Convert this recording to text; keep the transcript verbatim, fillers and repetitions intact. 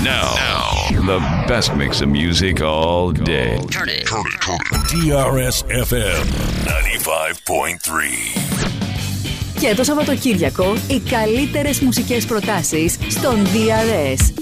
Now, now, the best mix of music all day. Turn it. Turn it. Turn it. ντι αρ ες εφ εμ ninety-five point three. Και το Σαββατοκύριακο οι καλύτερες μουσικές προτάσεις στον ντι αρ ες.